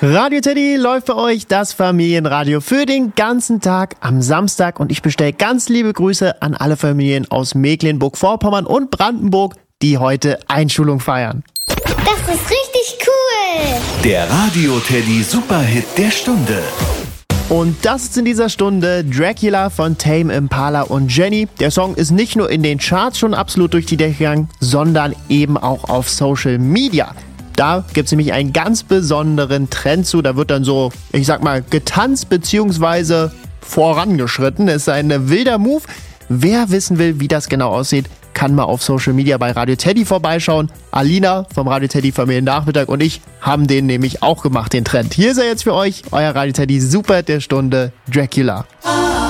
Radio Teddy läuft für euch das Familienradio für den ganzen Tag am Samstag und ich bestelle ganz liebe Grüße an alle Familien aus Mecklenburg-Vorpommern und Brandenburg, die heute Einschulung feiern. Das ist richtig cool! Der Radio Teddy Superhit der Stunde. Und das ist in dieser Stunde Dracula von Tame Impala und Jenny. Der Song ist nicht nur in den Charts schon absolut durch die Decke gegangen, sondern eben auch auf Social Media. Da gibt es nämlich einen ganz besonderen Trend zu. Da wird dann so, ich sag mal, getanzt bzw. vorangeschritten. Das ist ein wilder Move. Wer wissen will, wie das genau aussieht, kann mal auf Social Media bei Radio Teddy vorbeischauen. Alina vom Radio Teddy Familiennachmittag und ich haben den nämlich auch gemacht, den Trend. Hier ist er jetzt für euch, euer Radio Teddy Super der Stunde, Dracula.